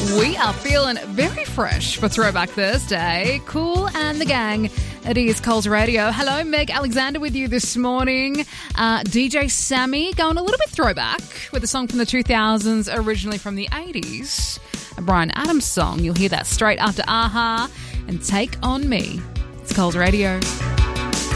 We are feeling very fresh for Throwback Thursday. Kool and the gang. It is Coles Radio. Hello, Meg Alexander with you this morning. DJ Sammy going a little bit throwback with a song from the 2000s, originally from the 80s. A Bryan Adams song. You'll hear that straight after Aha and Take On Me. It's Coles Radio.